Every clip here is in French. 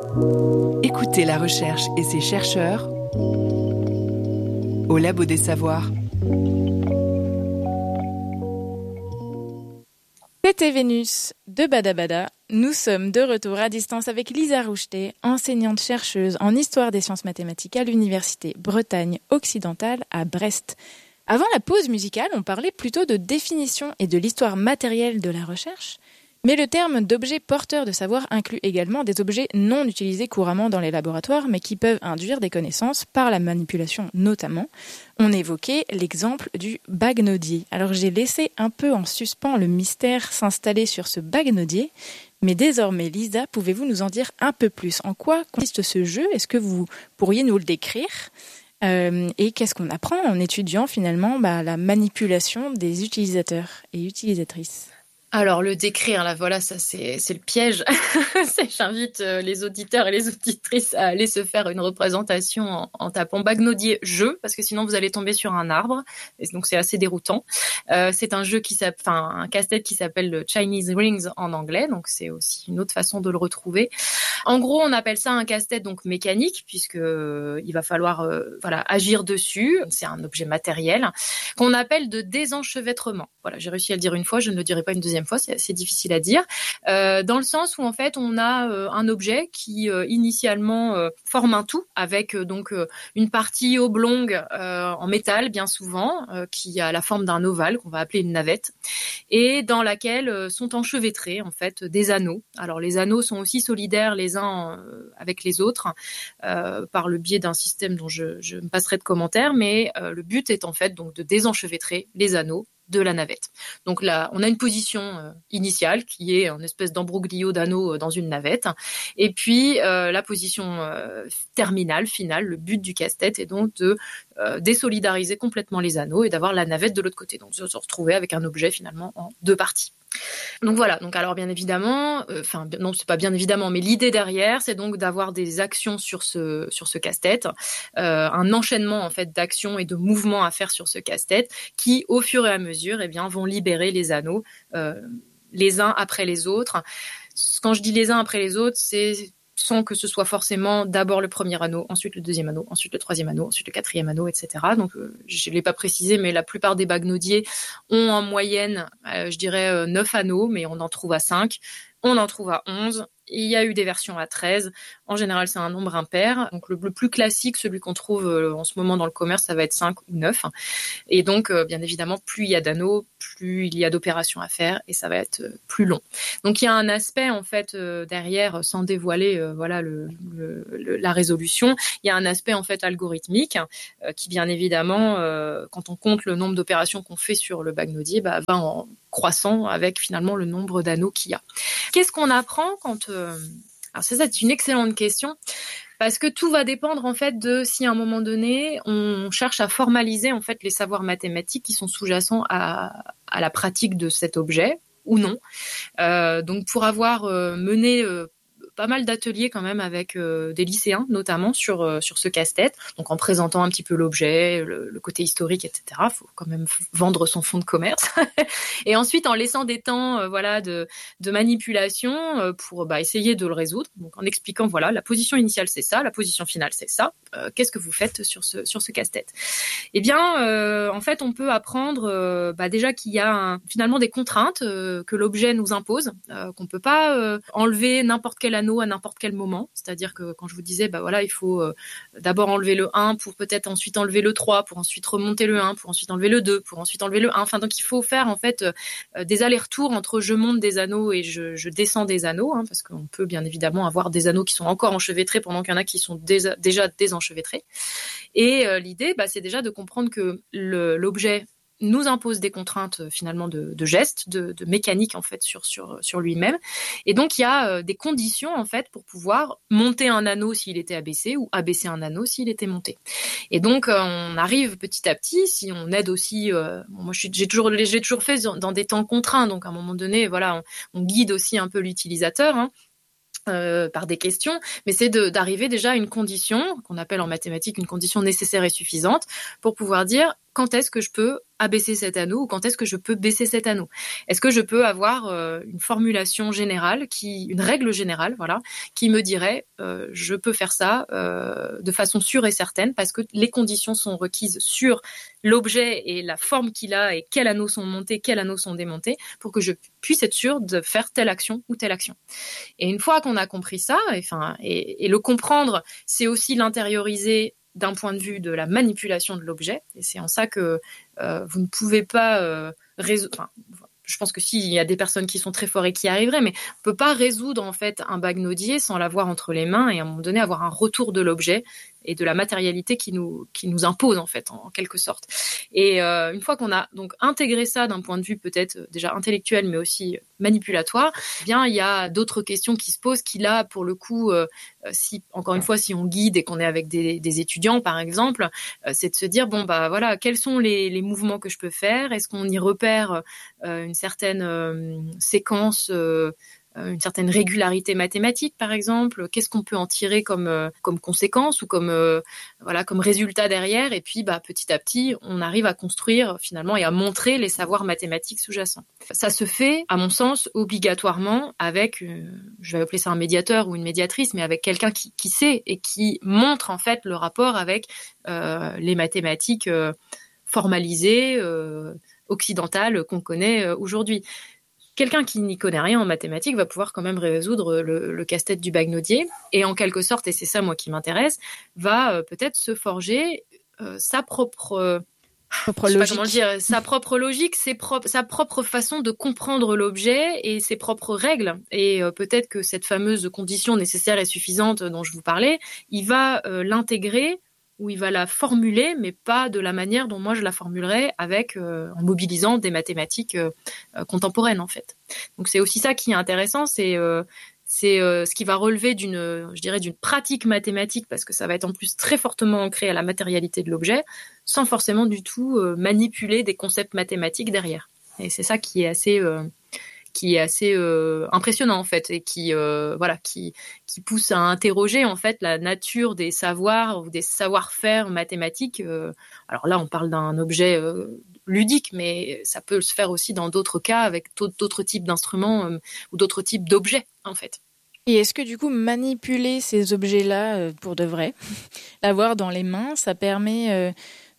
Écoutez la recherche et ses chercheurs au Labo des Savoirs. C'était Vénus de Badabada. Nous sommes de retour à distance avec Lisa Roucheté, enseignante-chercheuse en histoire des sciences mathématiques à l'Université Bretagne occidentale à Brest. Avant la pause musicale, on parlait plutôt de définition et de l'histoire matérielle de la recherche. Mais le terme d'objet porteur de savoir inclut également des objets non utilisés couramment dans les laboratoires, mais qui peuvent induire des connaissances par la manipulation notamment. On évoquait l'exemple du baguenaudier. Alors j'ai laissé un peu en suspens le mystère s'installer sur ce baguenaudier, mais désormais, Lisa, pouvez-vous nous en dire un peu plus ? En quoi consiste ce jeu ? Est-ce que vous pourriez nous le décrire ? Et qu'est-ce qu'on apprend en étudiant finalement la manipulation des utilisateurs et utilisatrices ? Alors, le décrire, là, voilà, ça, c'est le piège. J'invite les auditeurs et les auditrices à aller se faire une représentation en tapant baguenaudier jeu, parce que sinon, vous allez tomber sur un arbre. Et donc, c'est assez déroutant. C'est un jeu un casse-tête qui s'appelle le Chinese Rings en anglais. Donc, c'est aussi une autre façon de le retrouver. En gros, on appelle ça un casse-tête donc mécanique, puisque il va falloir agir dessus. C'est un objet matériel qu'on appelle de désenchevêtrement. Voilà, j'ai réussi à le dire une fois, je ne le dirai pas une deuxième fois, c'est assez difficile à dire, dans le sens où en fait on a un objet qui initialement forme un tout avec une partie oblongue en métal bien souvent qui a la forme d'un ovale qu'on va appeler une navette et dans laquelle sont enchevêtrés en fait des anneaux. Alors les anneaux sont aussi solidaires les uns avec les autres par le biais d'un système dont je me passerai de commentaires, mais le but est en fait donc de désenchevêtrer les anneaux de la navette. Donc là, on a une position initiale qui est une espèce d'embroglio d'anneaux dans une navette. Et puis, la position terminale, finale, le but du casse-tête est donc de désolidariser complètement les anneaux et d'avoir la navette de l'autre côté. Donc, se retrouver avec un objet finalement en deux parties. Donc voilà, donc alors bien évidemment, non c'est pas bien évidemment, mais l'idée derrière c'est donc d'avoir des actions sur ce casse-tête, un enchaînement en fait d'actions et de mouvements à faire sur ce casse-tête qui au fur et à mesure vont libérer les anneaux les uns après les autres. Quand je dis les uns après les autres, c'est sans que ce soit forcément d'abord le premier anneau, ensuite le deuxième anneau, ensuite le troisième anneau, ensuite le quatrième anneau, etc. Donc, je ne l'ai pas précisé, mais la plupart des baguenaudiers ont en moyenne, je dirais, 9 anneaux, mais on en trouve à 5, on en trouve à 11. Il y a eu des versions à 13. En général, c'est un nombre impair. Donc, le plus classique, celui qu'on trouve en ce moment dans le commerce, ça va être 5 ou 9. Et donc, bien évidemment, plus il y a d'anneaux, plus il y a d'opérations à faire et ça va être plus long. Donc, il y a un aspect, en fait, derrière, sans dévoiler la résolution, il y a un aspect, en fait, algorithmique qui, bien évidemment, quand on compte le nombre d'opérations qu'on fait sur le baguenaudier, va en croissant avec, finalement, le nombre d'anneaux qu'il y a. Qu'est-ce qu'on apprend quand... Alors c'est une excellente question parce que tout va dépendre en fait de si à un moment donné on cherche à formaliser en fait les savoirs mathématiques qui sont sous-jacents à la pratique de cet objet ou non. Donc pour avoir mené pas mal d'ateliers quand même avec des lycéens notamment sur ce casse-tête, donc en présentant un petit peu l'objet, le côté historique, etc. Faut quand même vendre son fonds de commerce. Et ensuite en laissant des temps de manipulation pour essayer de le résoudre, donc en expliquant la position initiale c'est ça, la position finale c'est ça, qu'est-ce que vous faites sur ce casse-tête ? Eh bien en fait on peut apprendre déjà qu'il y a finalement des contraintes que l'objet nous impose, qu'on peut pas enlever n'importe quel anneau à n'importe quel moment, c'est-à-dire que quand je vous disais il faut d'abord enlever le 1 pour peut-être ensuite enlever le 3 pour ensuite remonter le 1 pour ensuite enlever le 2 pour ensuite enlever le 1, donc il faut faire en fait des allers-retours entre je monte des anneaux et je descends des anneaux, parce qu'on peut bien évidemment avoir des anneaux qui sont encore enchevêtrés pendant qu'il y en a qui sont déjà désenchevêtrés. Et l'idée c'est déjà de comprendre que l'objet nous impose des contraintes finalement de gestes, de mécanique en fait sur lui-même. Et donc il y a des conditions en fait pour pouvoir monter un anneau s'il était abaissé ou abaisser un anneau s'il était monté. Et donc on arrive petit à petit, si on aide aussi. Moi j'ai toujours fait dans des temps contraints, donc à un moment donné on guide aussi un peu l'utilisateur. Par des questions, mais c'est d'arriver déjà à une condition qu'on appelle en mathématiques une condition nécessaire et suffisante pour pouvoir dire quand est-ce que je peux abaisser cet anneau ou quand est-ce que je peux baisser cet anneau. Est-ce que je peux avoir une formulation générale, une règle générale, voilà, qui me dirait je peux faire ça de façon sûre et certaine parce que les conditions sont requises sur l'objet et la forme qu'il a et quels anneaux sont montés, quels anneaux sont démontés pour que je puisse être sûre de faire telle action ou telle action. Et une fois qu'on a compris ça, et le comprendre, c'est aussi l'intérioriser d'un point de vue de la manipulation de l'objet. Et c'est en ça que vous ne pouvez pas résoudre... je pense que s'il y a des personnes qui sont très fortes et qui y arriveraient, mais on ne peut pas résoudre en fait un baguenaudier sans l'avoir entre les mains et à un moment donné avoir un retour de l'objet et de la matérialité qui nous impose en fait en quelque sorte. Et une fois qu'on a donc intégré ça d'un point de vue peut-être déjà intellectuel mais aussi manipulatoire, eh bien il y a d'autres questions qui se posent qui là pour le coup si encore une fois si on guide et qu'on est avec des étudiants par exemple, c'est de se dire bon bah voilà quels sont les mouvements que je peux faire, est-ce qu'on y repère une certaine séquence une certaine régularité mathématique, par exemple. Qu'est-ce qu'on peut en tirer comme conséquence ou comme résultat derrière. Et puis, petit à petit, on arrive à construire finalement et à montrer les savoirs mathématiques sous-jacents. Ça se fait, à mon sens, obligatoirement avec, je vais appeler ça un médiateur ou une médiatrice, mais avec quelqu'un qui sait et qui montre en fait le rapport avec les mathématiques formalisées, occidentales qu'on connaît aujourd'hui. Quelqu'un qui n'y connaît rien en mathématiques va pouvoir quand même résoudre le casse-tête du baguenaudier et en quelque sorte, et c'est ça moi qui m'intéresse, va peut-être se forger sa propre logique, sa propre façon de comprendre l'objet et ses propres règles. Et peut-être que cette fameuse condition nécessaire et suffisante dont je vous parlais, il va l'intégrer où il va la formuler, mais pas de la manière dont moi je la formulerais en mobilisant des mathématiques contemporaines en fait. Donc c'est aussi ça qui est intéressant, c'est ce qui va relever d'une pratique mathématique parce que ça va être en plus très fortement ancré à la matérialité de l'objet, sans forcément du tout manipuler des concepts mathématiques derrière. Et c'est ça qui est assez impressionnant en fait et qui pousse à interroger en fait la nature des savoirs ou des savoir-faire mathématiques. Alors là, on parle d'un objet ludique, mais ça peut se faire aussi dans d'autres cas avec d'autres types d'instruments ou d'autres types d'objets en fait. Et est-ce que du coup manipuler ces objets-là pour de vrai, l'avoir dans les mains, ça permet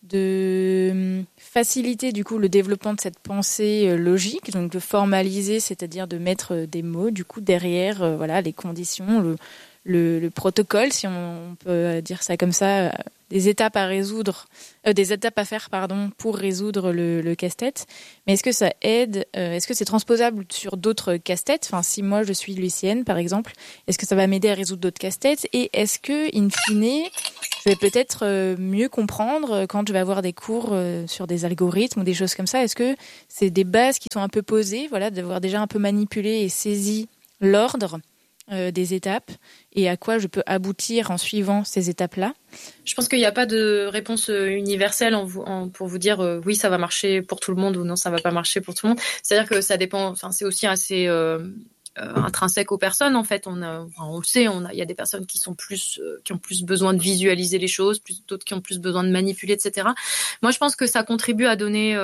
de faciliter du coup le développement de cette pensée logique, donc de formaliser, c'est-à-dire de mettre des mots du coup derrière les conditions, le protocole, si on peut dire ça comme ça, des étapes à faire pour résoudre le casse-tête. Mais est-ce que ça aide, est-ce que c'est transposable sur d'autres casse-têtes ? Enfin, si moi je suis lycéenne par exemple, est-ce que ça va m'aider à résoudre d'autres casse-têtes ? Et est-ce que, in fine, je vais peut-être mieux comprendre quand je vais avoir des cours sur des algorithmes ou des choses comme ça ? Est-ce que c'est des bases qui sont un peu posées, d'avoir déjà un peu manipulé et saisi l'ordre des étapes et à quoi je peux aboutir en suivant ces étapes-là? Je pense qu'il n'y a pas de réponse universelle pour vous dire oui, ça va marcher pour tout le monde ou non, ça va pas marcher pour tout le monde. C'est-à-dire que ça dépend, c'est aussi assez intrinsèque aux personnes en fait. On le sait, il y a des personnes qui ont plus besoin de visualiser les choses, d'autres qui ont plus besoin de manipuler, etc. Moi, je pense que ça contribue à donner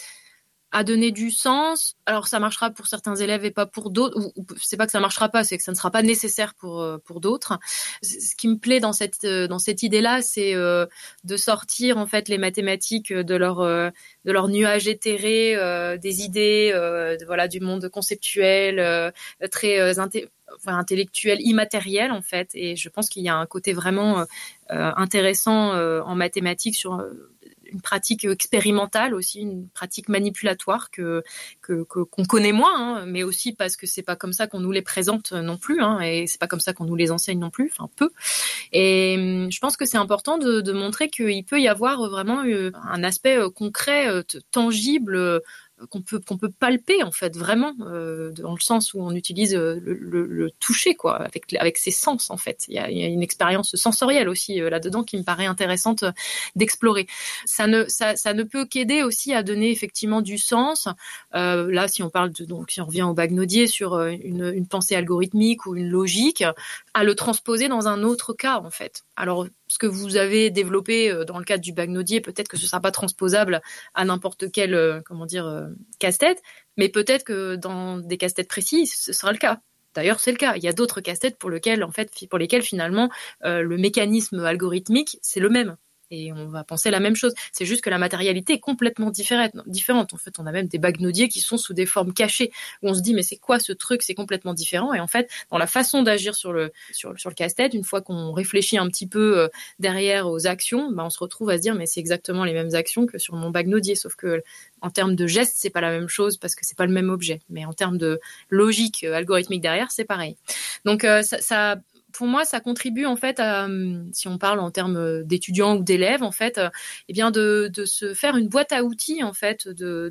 du sens. Alors ça marchera pour certains élèves et pas pour d'autres, ou c'est pas que ça marchera pas, c'est que ça ne sera pas nécessaire pour d'autres. Ce qui me plaît dans cette idée-là, c'est de sortir en fait les mathématiques de leur nuage éthéré des idées du monde conceptuel très intellectuel, immatériel en fait. Et je pense qu'il y a un côté vraiment intéressant en mathématiques sur une pratique expérimentale aussi, une pratique manipulatoire qu'on connaît moins, mais aussi parce que c'est pas comme ça qu'on nous les présente non plus, et c'est pas comme ça qu'on nous les enseigne non plus, peu. Et je pense que c'est important de montrer qu'il peut y avoir vraiment un aspect concret, tangible, qu'on peut palper en fait vraiment dans le sens où on utilise le toucher quoi avec ses sens en fait. Il y a une expérience sensorielle aussi là-dedans qui me paraît intéressante d'explorer. Ça ne peut qu'aider aussi à donner effectivement du sens. Là si on parle donc si on revient au baguenaudier sur une pensée algorithmique ou une logique, à le transposer dans un autre cas en fait. Alors ce que vous avez développé dans le cadre du bagnodier, peut-être que ce sera pas transposable à n'importe quel casse-tête, mais peut-être que dans des casse-têtes précis, ce sera le cas. D'ailleurs, c'est le cas. Il y a d'autres casse-têtes pour lesquels finalement le mécanisme algorithmique c'est le même. Et on va penser la même chose. C'est juste que la matérialité est complètement différente. En fait, on a même des bagnodiers qui sont sous des formes cachées, où on se dit, mais c'est quoi ce truc? C'est complètement différent. Et en fait, dans la façon d'agir sur le casse-tête, une fois qu'on réfléchit un petit peu derrière aux actions, on se retrouve à se dire, mais c'est exactement les mêmes actions que sur mon bagnodier. Sauf que, en termes de gestes, c'est pas la même chose parce que c'est pas le même objet. Mais en termes de logique algorithmique derrière, c'est pareil. Donc, pour moi, ça contribue en fait à, si on parle en termes d'étudiants ou d'élèves, en fait, de se faire une boîte à outils en fait,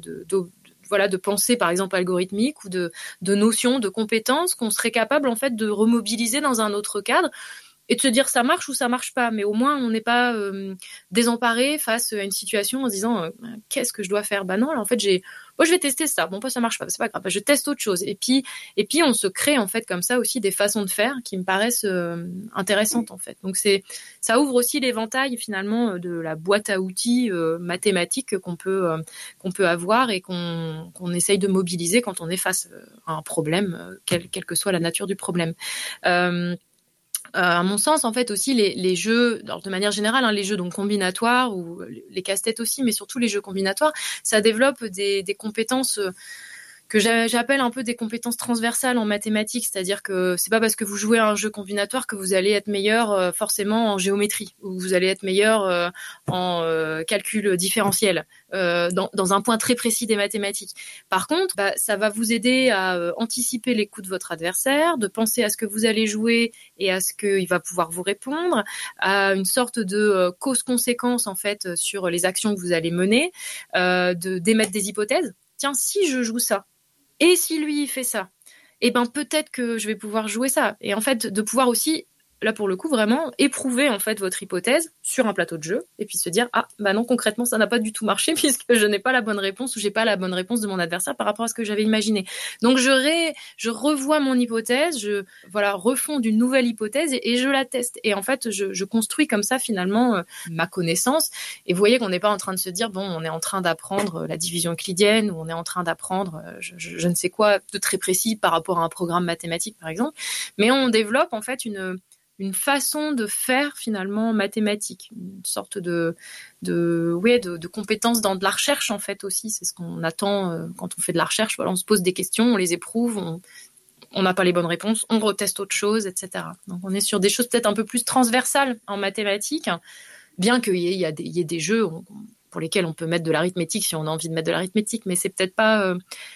de pensée par exemple algorithmique ou de notions, de compétences qu'on serait capable en fait de remobiliser dans un autre cadre et de se dire ça marche ou ça marche pas, mais au moins on n'est pas désemparé face à une situation en se disant qu'est-ce que je dois faire? Non, là en fait je vais tester ça. Bon, ça marche pas, c'est pas grave. Je teste autre chose. Et puis on se crée en fait comme ça aussi des façons de faire qui me paraissent intéressantes en fait. Donc ça ouvre aussi l'éventail finalement de la boîte à outils mathématiques qu'on peut avoir et qu'on essaye de mobiliser quand on est face à un problème, quelle que soit la nature du problème. À mon sens, en fait, aussi les jeux, alors de manière générale, les jeux donc combinatoires ou les casse-têtes aussi, mais surtout les jeux combinatoires, ça développe des compétences que j'appelle un peu des compétences transversales en mathématiques, c'est-à-dire que c'est pas parce que vous jouez à un jeu combinatoire que vous allez être meilleur forcément en géométrie ou vous allez être meilleur en calcul différentiel dans un point très précis des mathématiques. Par contre, ça va vous aider à anticiper les coups de votre adversaire, de penser à ce que vous allez jouer et à ce qu'il va pouvoir vous répondre, à une sorte de cause-conséquence en fait sur les actions que vous allez mener, d'émettre des hypothèses. Tiens, si je joue ça, et si lui, il fait ça, peut-être que je vais pouvoir jouer ça. Et en fait, de pouvoir aussi, là pour le coup, vraiment éprouver en fait votre hypothèse sur un plateau de jeu et puis se dire non, concrètement, ça n'a pas du tout marché puisque je n'ai pas la bonne réponse ou j'ai pas la bonne réponse de mon adversaire par rapport à ce que j'avais imaginé. Donc je revois mon hypothèse, refonds une nouvelle hypothèse et je la teste. Et en fait, je construis comme ça finalement ma connaissance. Et vous voyez qu'on n'est pas en train de se dire on est en train d'apprendre la division euclidienne ou on est en train d'apprendre je ne sais quoi de très précis par rapport à un programme mathématique par exemple, mais on développe en fait une façon de faire finalement mathématique, une sorte de compétences dans de la recherche en fait aussi. C'est ce qu'on attend quand on fait de la recherche. Voilà, on se pose des questions, on les éprouve, on n'a pas les bonnes réponses, on reteste autre chose, etc. Donc on est sur des choses peut-être un peu plus transversales en mathématiques, bien qu'il y ait des jeux pour lesquels on peut mettre de l'arithmétique si on a envie de mettre de l'arithmétique, mais c'est peut-être pas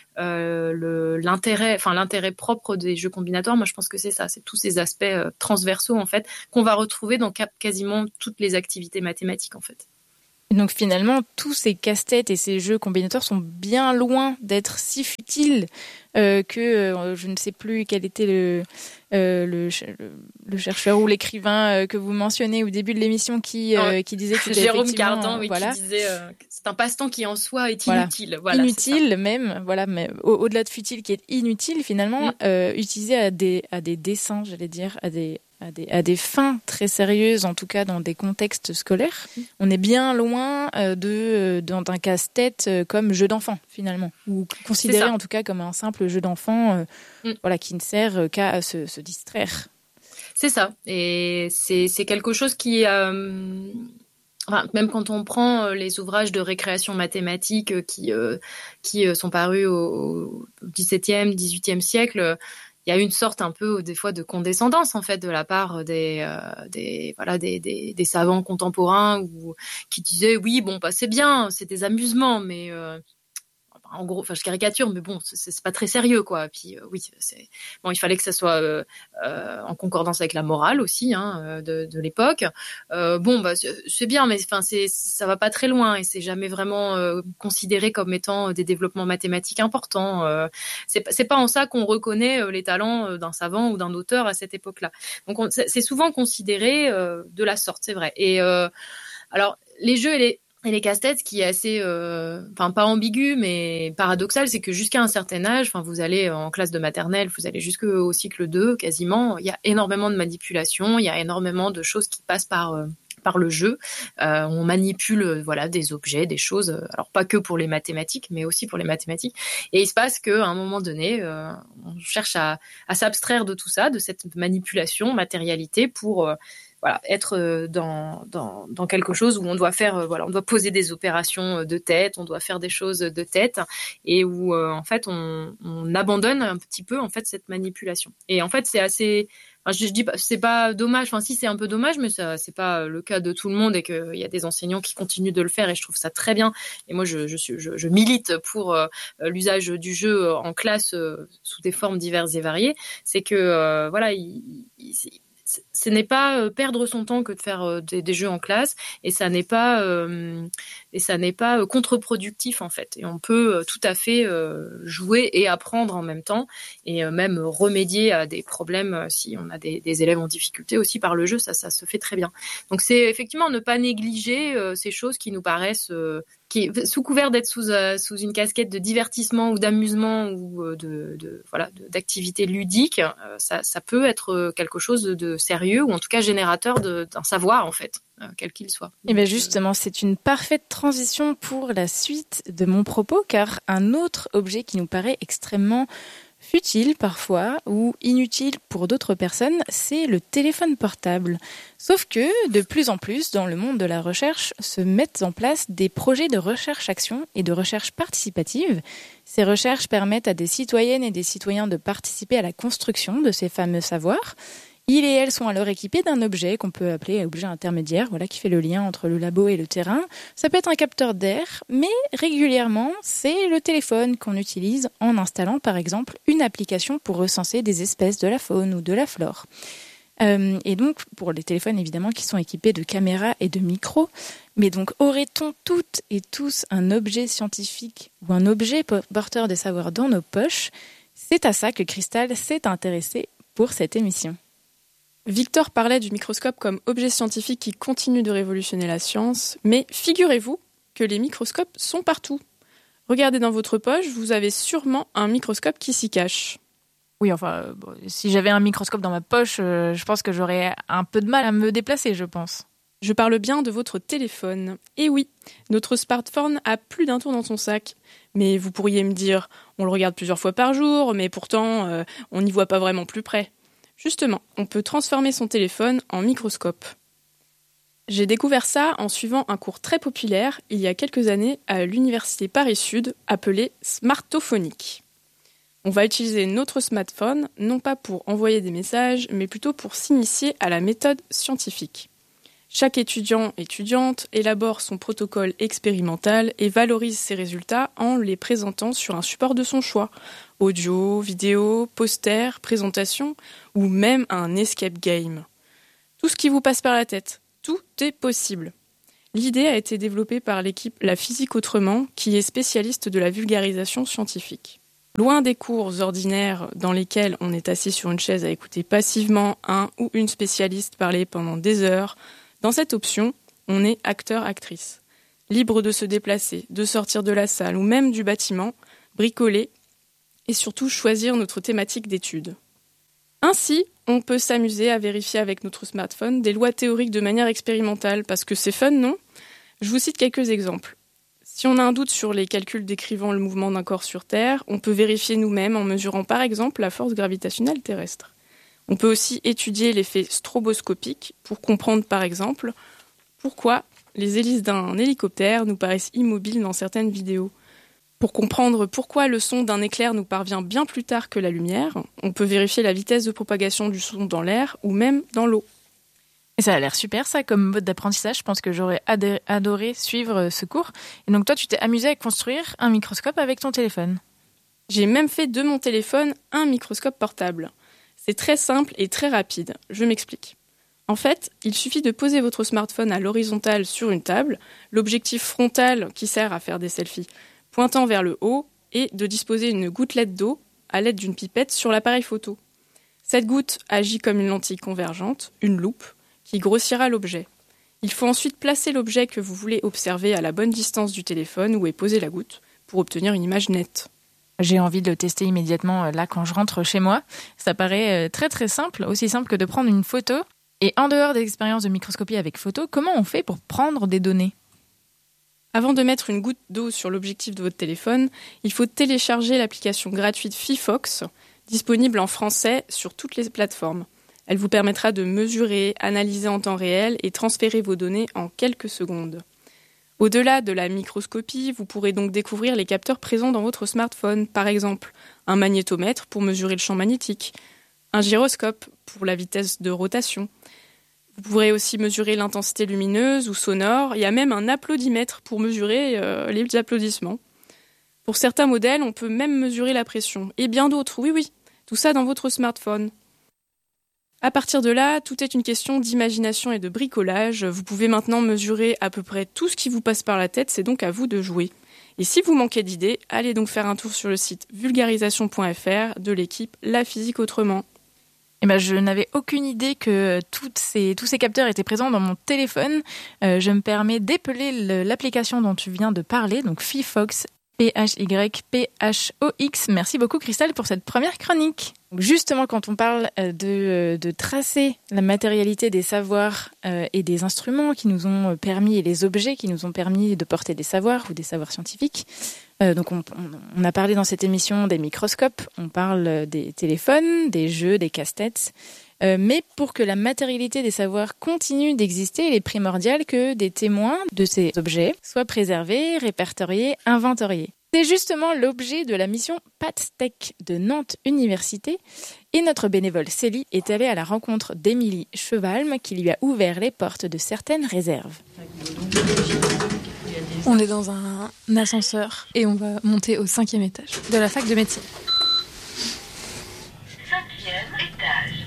l'intérêt propre des jeux combinatoires. Moi je pense que c'est ça, c'est tous ces aspects transversaux en fait qu'on va retrouver dans quasiment toutes les activités mathématiques en fait. Donc finalement, tous ces casse-têtes et ces jeux combinatoires sont bien loin d'être si futiles que je ne sais plus quel était le chercheur ou l'écrivain que vous mentionnez au début de l'émission qui disait que c'était Jérôme Cardan, qui disait que c'est un passe-temps qui en soi est inutile. Voilà, inutile même, mais au-delà de futile qui est inutile finalement, utilisé à des dessins, j'allais dire, à des fins très sérieuses, en tout cas dans des contextes scolaires. On est bien loin d'un casse-tête comme jeu d'enfant, finalement, ou considéré en tout cas comme un simple jeu d'enfant qui ne sert qu'à se distraire. C'est ça. Et c'est quelque chose qui... même quand on prend les ouvrages de récréation mathématique qui sont parus au XVIIe, XVIIIe siècle... il y a une sorte un peu des fois de condescendance en fait de la part des savants contemporains qui disaient oui c'est bien, c'est des amusements mais en gros, je caricature, mais bon, c'est pas très sérieux, quoi. Puis il fallait que ça soit en concordance avec la morale aussi, de l'époque. C'est bien, mais ça va pas très loin et c'est jamais vraiment considéré comme étant des développements mathématiques importants. C'est pas en ça qu'on reconnaît les talents d'un savant ou d'un auteur à cette époque-là. Donc c'est souvent considéré de la sorte, c'est vrai. Et alors les jeux et les casse-têtes, ce qui est assez, pas ambigu, mais paradoxal, c'est que jusqu'à un certain âge, vous allez en classe de maternelle, vous allez jusqu'au cycle 2, quasiment, il y a énormément de manipulations, il y a énormément de choses qui passent par par le jeu, on manipule des objets, des choses, alors pas que pour les mathématiques, mais aussi pour les mathématiques. Et il se passe qu'à un moment donné, on cherche à s'abstraire de tout ça, de cette manipulation, matérialité, pour être dans quelque chose où on doit faire, on doit poser des opérations de tête, on doit faire des choses de tête, et où en fait on abandonne un petit peu en fait cette manipulation. Et en fait c'est assez, je dis pas, c'est pas dommage, si c'est un peu dommage, mais ça c'est pas le cas de tout le monde, et qu'il y a des enseignants qui continuent de le faire, et je trouve ça très bien. Et moi je milite pour l'usage du jeu en classe sous des formes diverses et variées. C'est que ce n'est pas perdre son temps que de faire des jeux en classe, et ça n'est pas contre-productif en fait. Et on peut tout à fait jouer et apprendre en même temps, et même remédier à des problèmes si on a des élèves en difficulté aussi par le jeu. Ça se fait très bien. Donc c'est effectivement ne pas négliger ces choses qui nous paraissent qui, sous couvert d'être sous une casquette de divertissement ou d'amusement ou d'activité ludique, ça peut être quelque chose de sérieux, ou en tout cas générateur d'un savoir en fait, quel qu'il soit. Et bien justement, c'est une parfaite transition pour la suite de mon propos, car un autre objet qui nous paraît extrêmement futile parfois ou inutile pour d'autres personnes, c'est le téléphone portable. Sauf que de plus en plus, dans le monde de la recherche, se mettent en place des projets de recherche-action et de recherche participative. Ces recherches permettent à des citoyennes et des citoyens de participer à la construction de ces fameux savoirs. Ils et elles sont alors équipés d'un objet qu'on peut appeler objet intermédiaire, qui fait le lien entre le labo et le terrain. Ça peut être un capteur d'air, mais régulièrement, c'est le téléphone qu'on utilise en installant par exemple une application pour recenser des espèces de la faune ou de la flore. Et donc, pour les téléphones évidemment qui sont équipés de caméras et de micros, mais donc aurait-on toutes et tous un objet scientifique ou un objet porteur des savoirs dans nos poches? C'est à ça que Cristal s'est intéressée pour cette émission. Victor parlait du microscope comme objet scientifique qui continue de révolutionner la science, mais figurez-vous que les microscopes sont partout. Regardez dans votre poche, vous avez sûrement un microscope qui s'y cache. Oui, si j'avais un microscope dans ma poche, je pense que j'aurais un peu de mal à me déplacer, je pense. Je parle bien de votre téléphone. Et oui, notre smartphone a plus d'un tour dans son sac. Mais vous pourriez me dire, on le regarde plusieurs fois par jour, mais pourtant, on n'y voit pas vraiment plus près. Justement, on peut transformer son téléphone en microscope. J'ai découvert ça en suivant un cours très populaire il y a quelques années à l'université Paris-Sud appelé Smartophonique. On va utiliser notre smartphone non pas pour envoyer des messages, mais plutôt pour s'initier à la méthode scientifique. Chaque étudiante élabore son protocole expérimental et valorise ses résultats en les présentant sur un support de son choix. Audio, vidéo, poster, présentation ou même un escape game. Tout ce qui vous passe par la tête, tout est possible. L'idée a été développée par l'équipe La Physique Autrement, qui est spécialiste de la vulgarisation scientifique. Loin des cours ordinaires dans lesquels on est assis sur une chaise à écouter passivement un ou une spécialiste parler pendant des heures, dans cette option, on est acteur-actrice. Libre de se déplacer, de sortir de la salle ou même du bâtiment, bricoler et surtout choisir notre thématique d'étude. Ainsi, on peut s'amuser à vérifier avec notre smartphone des lois théoriques de manière expérimentale, parce que c'est fun, non ? Je vous cite quelques exemples. Si on a un doute sur les calculs décrivant le mouvement d'un corps sur Terre, on peut vérifier nous-mêmes en mesurant par exemple la force gravitationnelle terrestre. On peut aussi étudier l'effet stroboscopique pour comprendre par exemple pourquoi les hélices d'un hélicoptère nous paraissent immobiles dans certaines vidéos. Pour comprendre pourquoi le son d'un éclair nous parvient bien plus tard que la lumière, on peut vérifier la vitesse de propagation du son dans l'air ou même dans l'eau. Et ça a l'air super ça comme mode d'apprentissage, je pense que j'aurais adoré suivre ce cours. Et donc toi tu t'es amusé à construire un microscope avec ton téléphone. J'ai même fait de mon téléphone un microscope portable. C'est très simple et très rapide, je m'explique. En fait, il suffit de poser votre smartphone à l'horizontale sur une table, l'objectif frontal qui sert à faire des selfies pointant vers le haut et de disposer une gouttelette d'eau à l'aide d'une pipette sur l'appareil photo. Cette goutte agit comme une lentille convergente, une loupe, qui grossira l'objet. Il faut ensuite placer l'objet que vous voulez observer à la bonne distance du téléphone où est posée la goutte pour obtenir une image nette. J'ai envie de le tester immédiatement là quand je rentre chez moi. Ça paraît très très simple, aussi simple que de prendre une photo. Et en dehors des expériences de microscopie avec photo, comment on fait pour prendre des données ? Avant de mettre une goutte d'eau sur l'objectif de votre téléphone, il faut télécharger l'application gratuite Phyphox, disponible en français sur toutes les plateformes. Elle vous permettra de mesurer, analyser en temps réel et transférer vos données en quelques secondes. Au-delà de la microscopie, vous pourrez donc découvrir les capteurs présents dans votre smartphone, par exemple un magnétomètre pour mesurer le champ magnétique, un gyroscope pour la vitesse de rotation. Vous pourrez aussi mesurer l'intensité lumineuse ou sonore. Il y a même un applaudimètre pour mesurer les applaudissements. Pour certains modèles, on peut même mesurer la pression. Et bien d'autres, oui, tout ça dans votre smartphone. À partir de là, tout est une question d'imagination et de bricolage. Vous pouvez maintenant mesurer à peu près tout ce qui vous passe par la tête, c'est donc à vous de jouer. Et si vous manquez d'idées, allez donc faire un tour sur le site vulgarisation.fr de l'équipe La Physique Autrement. Je n'avais aucune idée que tous ces capteurs étaient présents dans mon téléphone. Je me permets d'épeler l'application dont tu viens de parler, donc Phyphox, Phyphox. Merci beaucoup Christelle pour cette première chronique. Justement, quand on parle de tracer la matérialité des savoirs et des instruments qui nous ont permis, et les objets qui nous ont permis de porter des savoirs ou des savoirs scientifiques, donc on a parlé dans cette émission des microscopes, on parle des téléphones, des jeux, des casse-têtes. Mais pour que la matérialité des savoirs continue d'exister, il est primordial que des témoins de ces objets soient préservés, répertoriés, inventoriés. C'est justement l'objet de la mission PATSTEC de Nantes Université. Et notre bénévole Célie est allée à la rencontre d'Émilie Chevalme qui lui a ouvert les portes de certaines réserves. On est dans un ascenseur et on va monter au 5e étage de la fac de médecine. 5e étage.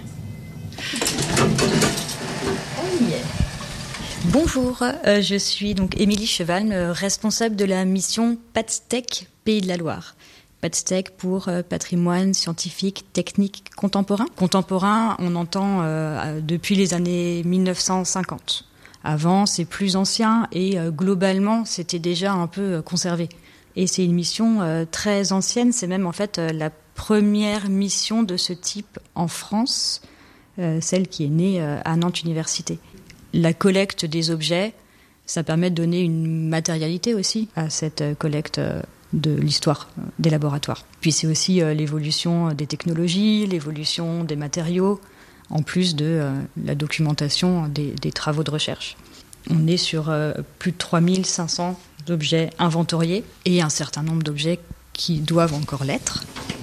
Bonjour, je suis donc Émilie Chevalme, responsable de la mission PATSTEC Pays de la Loire. PATSTEC pour patrimoine scientifique, technique, contemporain. Contemporain, on entend depuis les années 1950. Avant, c'est plus ancien et globalement, c'était déjà un peu conservé. Et c'est une mission très ancienne, c'est même en fait la première mission de ce type en France, celle qui est née à Nantes Université. La collecte des objets, ça permet de donner une matérialité aussi à cette collecte de l'histoire des laboratoires. Puis c'est aussi l'évolution des technologies, l'évolution des matériaux, en plus de la documentation des travaux de recherche. On est sur plus de 3500 objets inventoriés et un certain nombre d'objets qui doivent encore l'être.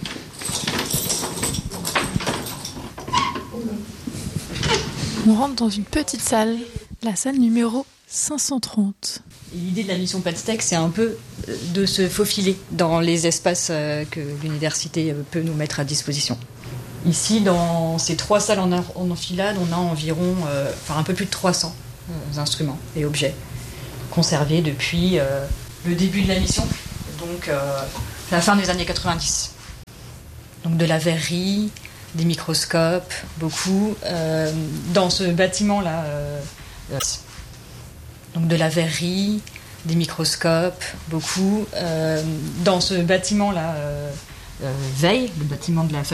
On rentre dans une petite salle, la salle numéro 530. Et l'idée de la mission PATSTEC, c'est un peu de se faufiler dans les espaces que l'université peut nous mettre à disposition. Ici, dans ces 3 salles en enfilade, on a environ un peu plus de 300 instruments et objets conservés depuis le début de la mission, donc la fin des années 90. Donc de la verrerie, des microscopes, beaucoup. Dans ce bâtiment-là, donc de la verrerie, des microscopes, beaucoup. Dans ce bâtiment-là, Veille, le bâtiment de la faculté.